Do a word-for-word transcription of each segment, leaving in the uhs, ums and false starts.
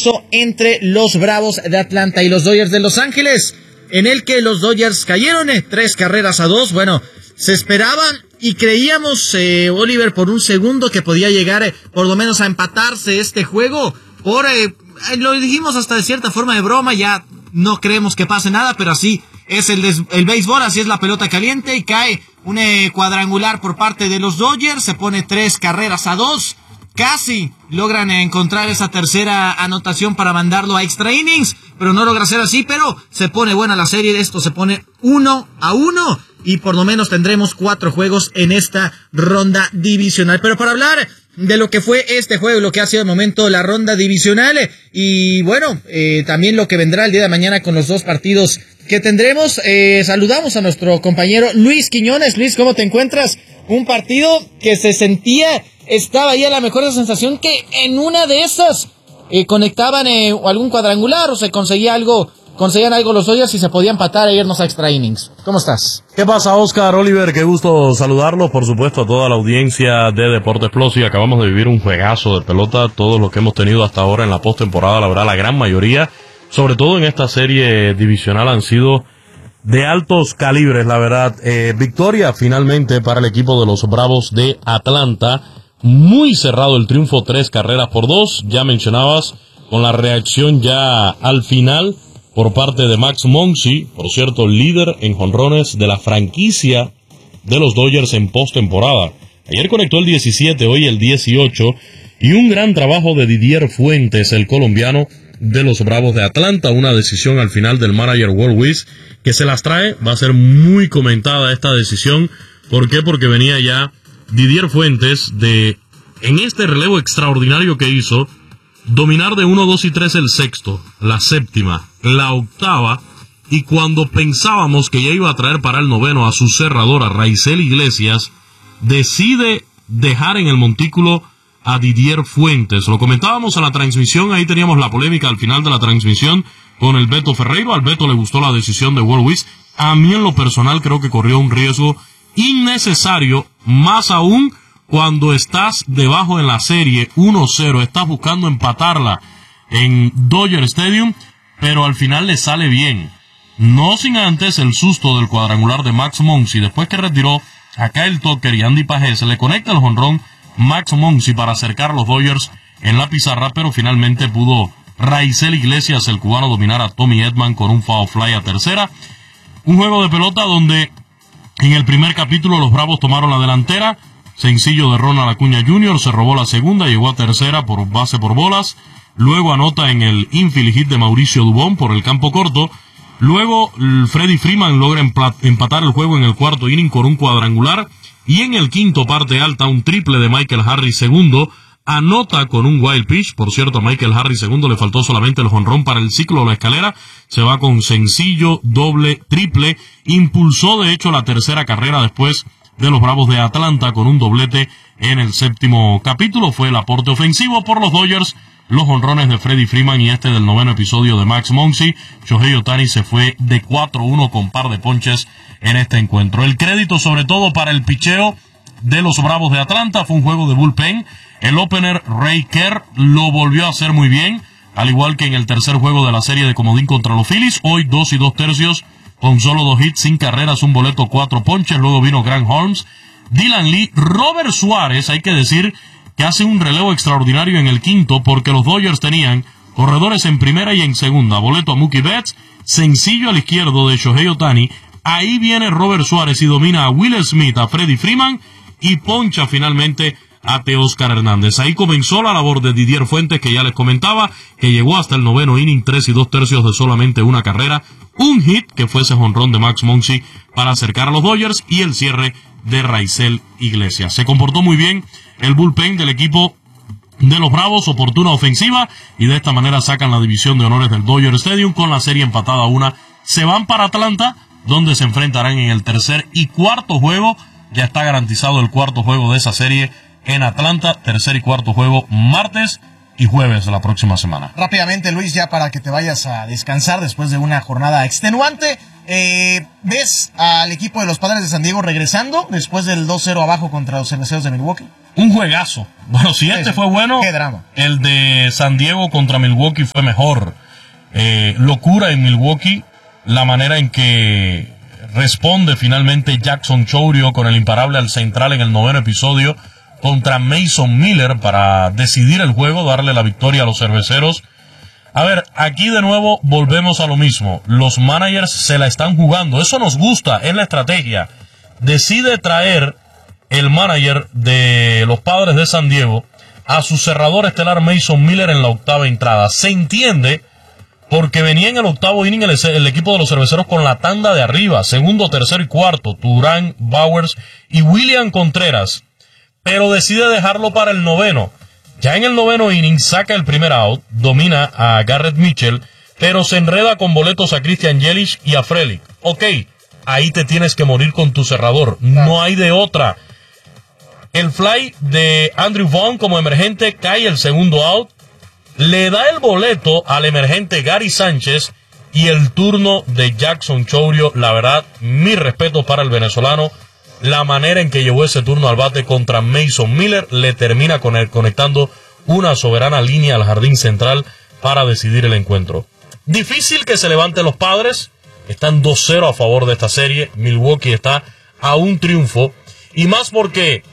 hizo entre los Bravos de Atlanta y los Dodgers de Los Ángeles, en el que los Dodgers cayeron eh, tres carreras a dos. Bueno, se esperaban y creíamos, eh, Oliver, por un segundo que podía llegar eh, por lo menos a empatarse este juego. Por eh, lo dijimos hasta de cierta forma de broma, ya no creemos que pase nada, pero así es el, des- el béisbol, así es la pelota caliente, y cae un eh, cuadrangular por parte de los Dodgers, se pone tres carreras a dos. Casi logran encontrar esa tercera anotación para mandarlo a extra innings, pero no logra ser así. Pero se pone buena la serie, esto se pone uno a uno y por lo menos tendremos cuatro juegos en esta ronda divisional. Pero para hablar de lo que fue este juego, lo que ha sido de momento la ronda divisional, y bueno, eh, también lo que vendrá el día de mañana con los dos partidos que tendremos, eh, saludamos a nuestro compañero Luis Quiñones. Luis, ¿cómo te encuentras? Un partido que se sentía, estaba ahí a la mejor sensación que en una de esas eh, conectaban eh, algún cuadrangular o se conseguía algo, conseguían algo los Dodgers y se podía empatar e irnos a extra innings. ¿Cómo estás? ¿Qué pasa, Oscar, Oliver? Qué gusto saludarlos, por supuesto, a toda la audiencia de Deportes Plus. Y acabamos de vivir un juegazo de pelota, todos los que hemos tenido hasta ahora en la postemporada, la verdad, la gran mayoría, sobre todo en esta serie divisional, han sido de altos calibres, la verdad. Eh, victoria finalmente para el equipo de los Bravos de Atlanta. Muy cerrado el triunfo, tres carreras por dos. Ya mencionabas, con la reacción ya al final por parte de Max Muncy, por cierto, líder en jonrones de la franquicia de los Dodgers en postemporada. Ayer conectó el diecisiete, hoy el dieciocho, y un gran trabajo de Didier Fuentes, el colombiano de los Bravos de Atlanta. Una decisión al final del manager Walt Weiss que se las trae. Va a ser muy comentada esta decisión. ¿Por qué? Porque venía ya Didier Fuentes de, en este relevo extraordinario que hizo, dominar de uno, dos y tres el sexto, la séptima, la octava, y cuando pensábamos que ya iba a traer para el noveno a su cerrador, a Raisel Iglesias, decide dejar en el montículo a Didier Fuentes. Lo comentábamos en la transmisión, ahí teníamos la polémica al final de la transmisión con el Beto Ferreiro. Al Beto le gustó la decisión de Walt Weiss. A mí en lo personal creo que corrió un riesgo innecesario, más aún cuando estás debajo en la serie uno cero, estás buscando empatarla en Dodger Stadium, pero al final le sale bien. No sin antes el susto del cuadrangular de Max Muncy, después que retiró a Kyle Tucker y Andy Pajés, se le conecta el jonrón Max Muncy para acercar a los Dodgers en la pizarra, pero finalmente pudo Raisel Iglesias, el cubano, dominar a Tommy Edman con un foul fly a tercera. Un juego de pelota donde en el primer capítulo los Bravos tomaron la delantera. Sencillo de Ronald Acuña junior, se robó la segunda, llegó a tercera por base por bolas. Luego anota en el infield hit de Mauricio Dubón por el campo corto. Luego Freddie Freeman logra empatar el juego en el cuarto inning con un cuadrangular. Y en el quinto, parte alta, un triple de Michael Harris segundo. Anota con un wild pitch. Por cierto, a Michael Harris segundo le faltó solamente el jonrón para el ciclo de la escalera. Se va con sencillo, doble, triple. Impulsó de hecho la tercera carrera después de los Bravos de Atlanta con un doblete en el séptimo capítulo. Fue el aporte ofensivo por los Dodgers, los jonrones de Freddie Freeman y este del noveno episodio de Max Muncy. Shohei Ohtani se fue de cuatro uno con par de ponches en este encuentro. El crédito sobre todo para el picheo de los Bravos de Atlanta. Fue un juego de bullpen. El opener Ray Kerr lo volvió a hacer muy bien, al igual que en el tercer juego de la serie de comodín contra los Phillies. Hoy dos y dos tercios con solo dos hits, sin carreras, un boleto, cuatro ponches. Luego vino Grant Holmes, Dylan Lee, Robert Suárez. Hay que decir que hace un relevo extraordinario en el quinto, porque los Dodgers tenían corredores en primera y en segunda. Boleto a Mookie Betts, sencillo al izquierdo de Shohei Ohtani. Ahí viene Robert Suárez y domina a Will Smith, a Freddie Freeman, y poncha finalmente a Teóscar Hernández. Ahí comenzó la labor de Didier Fuentes, que ya les comentaba, que llegó hasta el noveno inning, tres y dos tercios de solamente una carrera, un hit, que fue ese jonrón de Max Muncy para acercar a los Dodgers, y el cierre de Raisel Iglesias. Se comportó muy bien el bullpen del equipo de los Bravos, oportuna ofensiva, y de esta manera sacan la división de honores del Dodger Stadium con la serie empatada a una. Se van para Atlanta, donde se enfrentarán en el tercer y cuarto juego. Ya está garantizado el cuarto juego de esa serie en Atlanta, tercer y cuarto juego martes y jueves de la próxima semana. Rápidamente, Luis, ya para que te vayas a descansar después de una jornada extenuante, Eh, ¿Ves al equipo de los Padres de San Diego regresando después del dos cero abajo contra los Cerveceros de Milwaukee? Un juegazo. Bueno, si este sí, fue bueno, qué drama. El de San Diego contra Milwaukee fue mejor. Eh, locura en Milwaukee, la manera en que responde finalmente Jackson Chourio con el imparable al central en el noveno episodio contra Mason Miller para decidir el juego, darle la victoria a los Cerveceros. A ver, aquí de nuevo volvemos a lo mismo. Los managers se la están jugando. Eso nos gusta, es la estrategia. Decide traer el manager de los Padres de San Diego a su cerrador estelar Mason Miller en la octava entrada. Se entiende porque venía en el octavo inning el, el equipo de los Cerveceros con la tanda de arriba. Segundo, tercero y cuarto. Turán, Bowers y William Contreras. Pero decide dejarlo para el noveno. Ya en el noveno inning saca el primer out, domina a Garrett Mitchell, pero se enreda con boletos a Christian Yelich y a Frelick. Ok, ahí te tienes que morir con tu cerrador, no hay de otra. El fly de Andrew Vaughn como emergente cae el segundo out, le da el boleto al emergente Gary Sánchez y el turno de Jackson Chourio. La verdad, mi respeto para el venezolano. La manera en que llevó ese turno al bate contra Mason Miller le termina con el, conectando una soberana línea al jardín central para decidir el encuentro. Difícil que se levanten los Padres. Están dos cero a favor de esta serie. Milwaukee está a un triunfo. Y más porque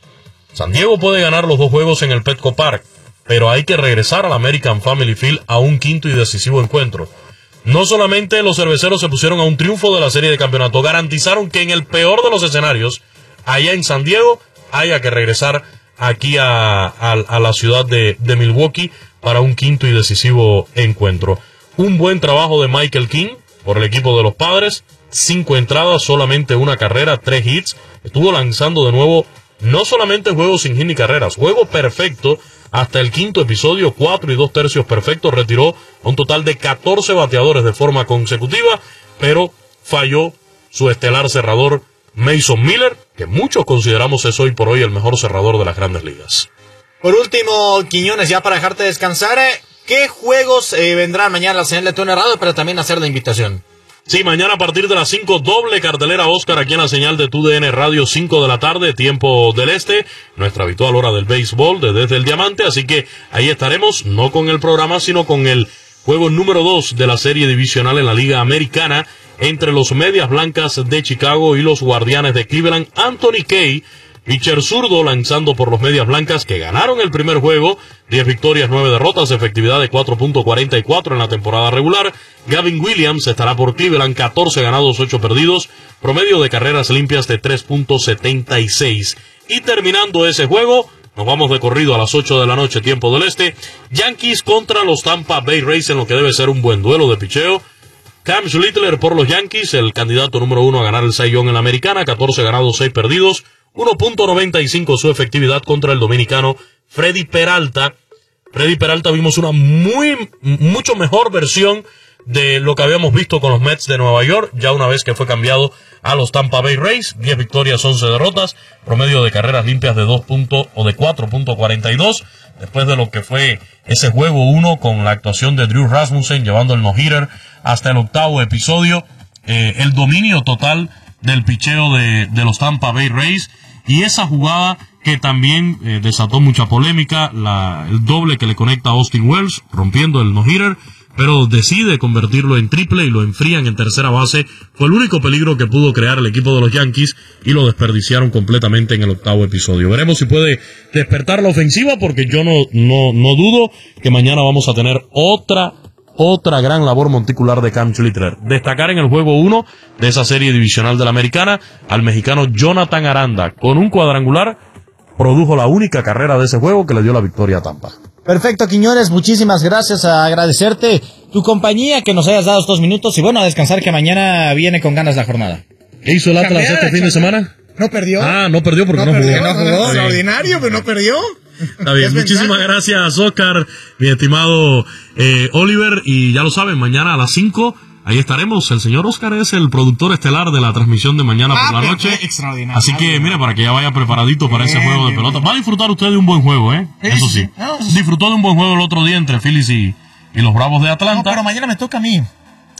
San Diego puede ganar los dos juegos en el Petco Park, pero hay que regresar al American Family Field a un quinto y decisivo encuentro. No solamente los Cerveceros se pusieron a un triunfo de la serie de campeonato, garantizaron que en el peor de los escenarios, allá en San Diego, haya que regresar aquí a, a, a la ciudad de, de Milwaukee para un quinto y decisivo encuentro. Un buen trabajo de Michael King por el equipo de los Padres, cinco entradas, solamente una carrera, tres hits, estuvo lanzando de nuevo, no solamente juegos sin hit ni carreras, juego perfecto. Hasta el quinto episodio, cuatro y dos tercios perfectos, retiró un total de catorce bateadores de forma consecutiva, pero falló su estelar cerrador Mason Miller, que muchos consideramos es hoy por hoy el mejor cerrador de las Grandes Ligas. Por último, Quiñones, ya para dejarte descansar, ¿qué juegos eh, vendrán mañana a la señal de T U D N Radio, pero también hacer la invitación? Sí, mañana a partir de las cinco, doble cartelera Oscar aquí en la señal de T U D N Radio, cinco de la tarde, tiempo del este, nuestra habitual hora del béisbol de Desde el Diamante, así que ahí estaremos, no con el programa, sino con el juego número dos de la serie divisional en la Liga Americana, entre los Medias Blancas de Chicago y los Guardianes de Cleveland. Anthony Kay, pitcher zurdo, lanzando por los Medias Blancas, que ganaron el primer juego, diez victorias, nueve derrotas, efectividad de cuatro punto cuarenta y cuatro en la temporada regular. Gavin Williams estará por Cleveland, catorce ganados, ocho perdidos, promedio de carreras limpias de tres punto setenta y seis. Y terminando ese juego, nos vamos de corrido a las ocho de la noche, tiempo del este, Yankees contra los Tampa Bay Rays en lo que debe ser un buen duelo de picheo. Cam Schlittler por los Yankees, el candidato número uno a ganar el Cy Young en la americana, catorce ganados, seis perdidos, uno punto noventa y cinco su efectividad contra el dominicano Freddy Peralta. Freddy Peralta vimos una muy, mucho mejor versión de lo que habíamos visto con los Mets de Nueva York, ya una vez que fue cambiado a los Tampa Bay Rays, diez victorias, once derrotas, promedio de carreras limpias de dos puntos o de cuatro punto cuarenta y dos, después de lo que fue ese juego uno con la actuación de Drew Rasmussen llevando el no-hitter hasta el octavo episodio, eh, el dominio total del picheo de, de los Tampa Bay Rays, y esa jugada que también eh, desató mucha polémica, la, el doble que le conecta a Austin Wells, rompiendo el no-hitter, pero decide convertirlo en triple y lo enfrían en tercera base. Fue el único peligro que pudo crear el equipo de los Yankees y lo desperdiciaron completamente en el octavo episodio. Veremos si puede despertar la ofensiva, porque yo no, no, no dudo que mañana vamos a tener otra Otra gran labor monticular de Cam Schlittler. Destacar en el juego uno de esa serie divisional de la americana al mexicano Jonathan Aranda. Con un cuadrangular produjo la única carrera de ese juego que le dio la victoria a Tampa. Perfecto, Quiñones, muchísimas gracias, a agradecerte tu compañía, que nos hayas dado estos minutos y bueno, a descansar, que mañana viene con ganas la jornada. ¿Qué hizo el Atlas este fin de semana? ¿No perdió? Ah, no perdió porque no, no perdió, jugó. No jugó, extraordinario, pero no perdió. Está bien, muchísimas gracias, Oscar, mi estimado eh, Oliver, y ya lo saben, mañana a las cinco, ahí estaremos. El señor Oscar es el productor estelar de la transmisión de mañana ah, por la noche, extraordinario. Así que, mire, para que ya vaya preparadito para bien, ese juego de bien, pelota. Bien. Va a disfrutar usted de un buen juego, ¿eh? Eso sí. No, disfrutó de un buen juego el otro día entre Phillies y, y los Bravos de Atlanta. No, pero mañana me toca a mí.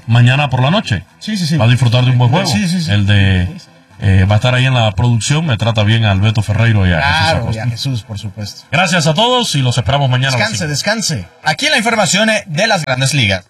mañana por la noche. Sí, sí, sí. Va a disfrutar de un buen juego. Sí, sí, sí. El de... Eh, va a estar ahí en la producción, me trata bien a Alberto Ferreiro y a claro, Jesús Acosta. Y a Jesús, por supuesto. Gracias a todos y los esperamos mañana. Descanse, descanse. Aquí en la información de las Grandes Ligas.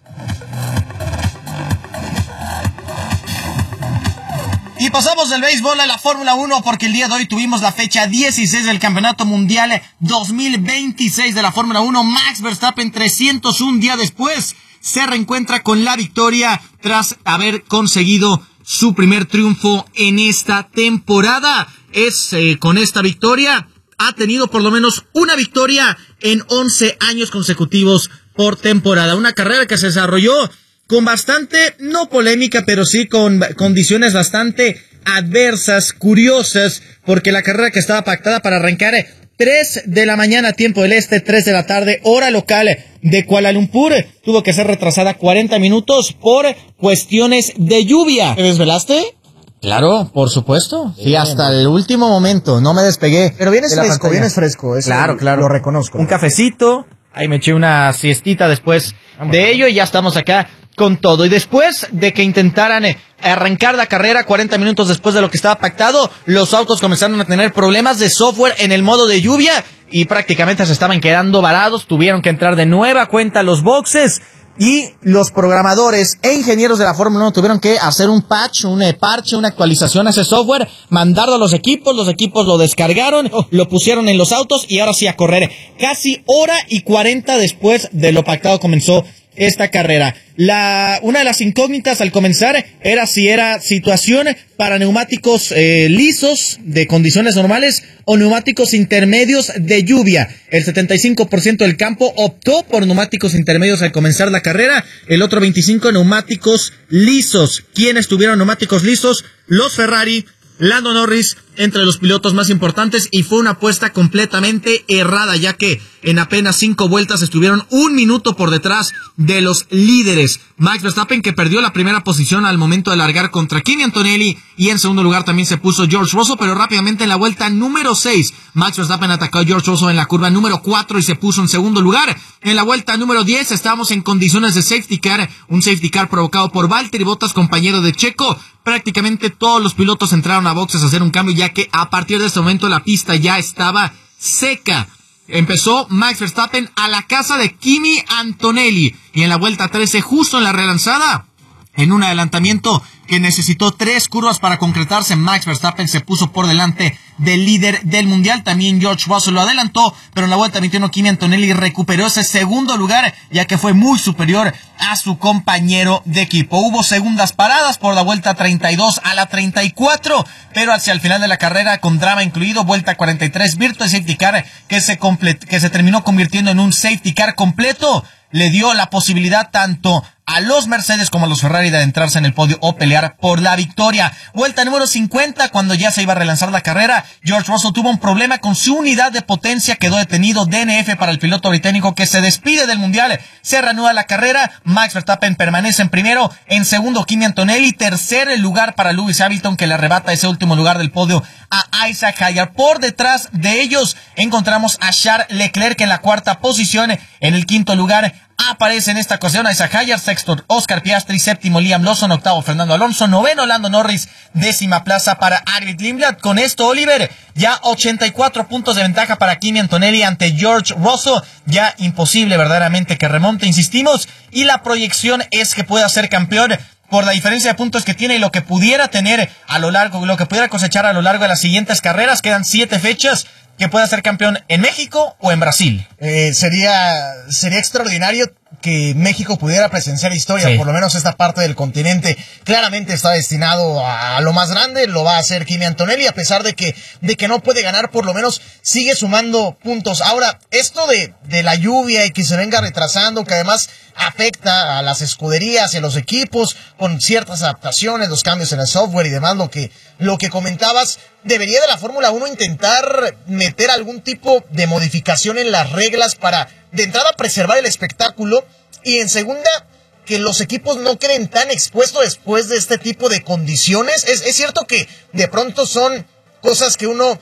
Y pasamos del béisbol a la Fórmula uno porque el día de hoy tuvimos la fecha dieciséis del Campeonato Mundial dos mil veintiséis de la Fórmula uno. Max Verstappen, trescientos un días después, se reencuentra con la victoria tras haber conseguido su primer triunfo en esta temporada. Es eh, con esta victoria ha tenido por lo menos una victoria en once años consecutivos por temporada. Una carrera que se desarrolló con bastante, no polémica, pero sí con condiciones bastante adversas, curiosas, porque la carrera que estaba pactada para arrancar tres de la mañana, tiempo del este, tres de la tarde, hora local de Kuala Lumpur, tuvo que ser retrasada cuarenta minutos por cuestiones de lluvia. ¿Te desvelaste? Claro, por supuesto. Sí, sí, hasta el último momento, no me despegué. Pero vienes fresco, vienes fresco. Eso claro, claro. Lo reconozco. Un cafecito, ahí me eché una siestita después Vamos. de ello y ya estamos acá con todo. Y después de que intentaran eh, arrancar la carrera cuarenta minutos después de lo que estaba pactado, los autos comenzaron a tener problemas de software en el modo de lluvia y prácticamente se estaban quedando varados. Tuvieron que entrar de nueva cuenta a los boxes y los programadores e ingenieros de la Fórmula uno tuvieron que hacer un patch, un eh, parche, una actualización a ese software, mandarlo a los equipos, los equipos lo descargaron, lo pusieron en los autos y ahora sí a correr. Casi hora y cuarenta después de lo pactado comenzó esta carrera. La, una de las incógnitas al comenzar era si era situación para neumáticos eh, lisos de condiciones normales o neumáticos intermedios de lluvia. El setenta y cinco por ciento del campo optó por neumáticos intermedios al comenzar la carrera, el otro veinticinco por ciento neumáticos lisos. ¿Quiénes tuvieron neumáticos lisos? Los Ferrari, Lando Norris, entre los pilotos más importantes, y fue una apuesta completamente errada, ya que en apenas cinco vueltas estuvieron un minuto por detrás de los líderes. Max Verstappen, que perdió la primera posición al momento de largar contra Kimi Antonelli, y en segundo lugar también se puso George Russell, pero rápidamente en la vuelta número seis, Max Verstappen atacó a George Russell en la curva número cuatro y se puso en segundo lugar. En la vuelta número diez estábamos en condiciones de safety car, un safety car provocado por Valtteri Bottas, compañero de Checo. Prácticamente todos los pilotos entraron a boxes a hacer un cambio, ya que a partir de este momento la pista ya estaba seca. Empezó Max Verstappen a la casa de Kimi Antonelli y en la vuelta trece, justo en la relanzada, en un adelantamiento que necesitó tres curvas para concretarse, Max Verstappen se puso por delante del líder del mundial. También George Russell lo adelantó, pero en la vuelta veintiuno Kimi Antonelli recuperó ese segundo lugar, ya que fue muy superior a su compañero de equipo. Hubo segundas paradas por la vuelta treinta y dos a la treinta y cuatro, pero hacia el final de la carrera, con drama incluido, vuelta cuarenta y tres, Virtual Safety Car, que se, comple- que se terminó convirtiendo en un safety car completo, le dio la posibilidad tanto a los Mercedes como a los Ferrari de adentrarse en el podio o pelear por la victoria. Vuelta número cincuenta, cuando ya se iba a relanzar la carrera, George Russell tuvo un problema con su unidad de potencia, quedó detenido. D N F para el piloto británico, que se despide del mundial. Se reanuda la carrera, Max Verstappen permanece en primero, en segundo Kimi Antonelli, tercer lugar para Lewis Hamilton, que le arrebata ese último lugar del podio a Isaac Hayar. Por detrás de ellos encontramos a Charles Leclerc en la cuarta posición. En el quinto lugar aparece en esta ocasión Isaac Hayar, sexto Oscar Piastri, séptimo Liam Lawson, octavo Fernando Alonso, noveno Lando Norris, décima plaza para Arvid Lindblad. Con esto, Oliver, ya ochenta y cuatro puntos de ventaja para Kimi Antonelli ante George Russell. Ya imposible verdaderamente que remonte, insistimos, y la proyección es que pueda ser campeón por la diferencia de puntos que tiene y lo que pudiera tener a lo largo, lo que pudiera cosechar a lo largo de las siguientes carreras. Quedan siete fechas, que pueda ser campeón en México o en Brasil. Eh, sería, sería extraordinario que México pudiera presenciar historia, sí. Por lo menos esta parte del continente claramente está destinado a, a lo más grande. Lo va a hacer Kimi Antonelli, a pesar de que, de que no puede ganar, por lo menos sigue sumando puntos. Ahora, esto de, de la lluvia y que se venga retrasando, que además afecta a las escuderías y a los equipos con ciertas adaptaciones, los cambios en el software y demás, lo que, lo que comentabas, debería de la Fórmula uno intentar meter algún tipo de modificación en las reglas para, de entrada, preservar el espectáculo, y en segunda, que los equipos no queden tan expuestos después de este tipo de condiciones. Es, es cierto que de pronto son cosas que uno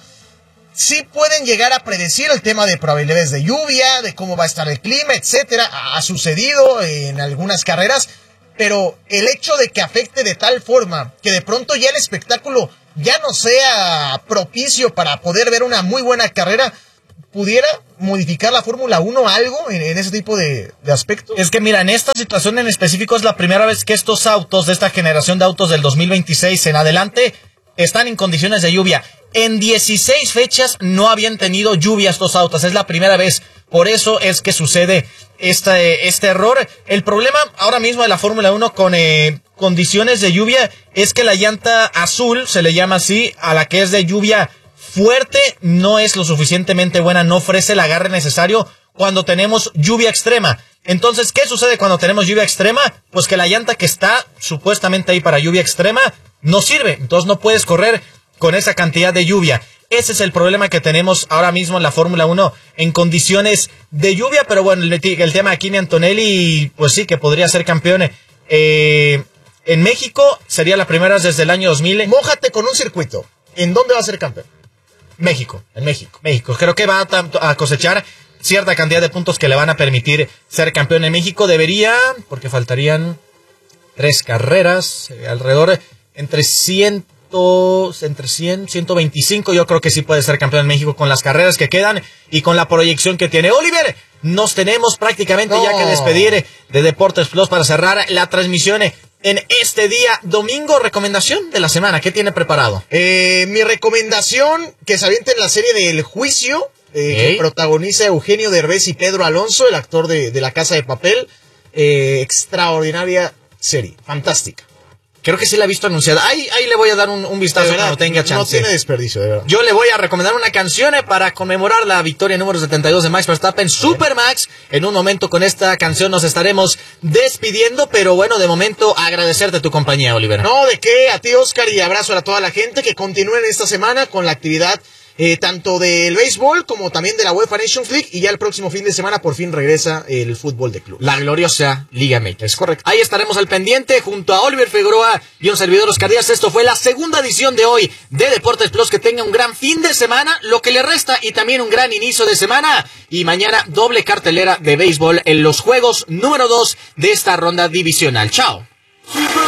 sí pueden llegar a predecir, el tema de probabilidades de lluvia, de cómo va a estar el clima, etcétera. Ha sucedido en algunas carreras, pero el hecho de que afecte de tal forma que de pronto ya el espectáculo ya no sea propicio para poder ver una muy buena carrera, ¿pudiera modificar la Fórmula uno algo en, en ese tipo de, de aspectos? Es que mira, en esta situación en específico es la primera vez que estos autos, de esta generación de autos del dos mil veintiséis en adelante, están en condiciones de lluvia. En dieciséis fechas no habían tenido lluvia estos autos, es la primera vez. Por eso es que sucede este, este error. El problema ahora mismo de la Fórmula uno con eh, condiciones de lluvia es que la llanta azul, se le llama así, a la que es de lluvia fuerte, no es lo suficientemente buena, no ofrece el agarre necesario cuando tenemos lluvia extrema. Entonces, ¿qué sucede cuando tenemos lluvia extrema? Pues que la llanta que está supuestamente ahí para lluvia extrema no sirve, entonces no puedes correr con esa cantidad de lluvia. Ese es el problema que tenemos ahora mismo en la Fórmula uno en condiciones de lluvia, pero bueno, el, el tema de Kimi Antonelli, pues sí, que podría ser campeón eh, en México, sería la primera vez desde el año dos mil. Mójate con un circuito. ¿En dónde va a ser campeón? México, en México, México. Creo que va a, a cosechar cierta cantidad de puntos que le van a permitir ser campeón en México. Debería, porque faltarían tres carreras, eh, alrededor entre cien, entre cien, ciento veinticinco. Yo creo que sí puede ser campeón en México con las carreras que quedan y con la proyección que tiene. Oliver, nos tenemos prácticamente no. ya que despedir de Deportes Plus para cerrar la transmisión en este día domingo. Recomendación de la semana, ¿qué tiene preparado? Eh, mi recomendación, que se aviente en la serie del Juicio, eh, okay. que protagoniza Eugenio Derbez y Pedro Alonso, el actor de, de La Casa de Papel. Eh, extraordinaria serie, fantástica. Creo que sí la he visto anunciada. Ahí, ahí le voy a dar un, un vistazo verdad, cuando tenga chance. No tiene desperdicio, de verdad. Yo le voy a recomendar una canción para conmemorar la victoria número setenta y dos de Max Verstappen, Supermax. En un momento con esta canción nos estaremos despidiendo, pero bueno, de momento agradecerte tu compañía, Oliver. No, de qué, a ti, Oscar, y abrazo a toda la gente que continúen esta semana con la actividad Eh, tanto del béisbol como también de la UEFA Nations League, y ya el próximo fin de semana por fin regresa el fútbol de club. La gloriosa Liga M X. Es correcto. Ahí estaremos al pendiente junto a Oliver Figueroa y un servidor Oscar Díaz. Esto fue la segunda edición de hoy de Deportes Plus. Que tenga un gran fin de semana, lo que le resta, y también un gran inicio de semana. Y mañana doble cartelera de béisbol en los juegos número dos de esta ronda divisional. Chao.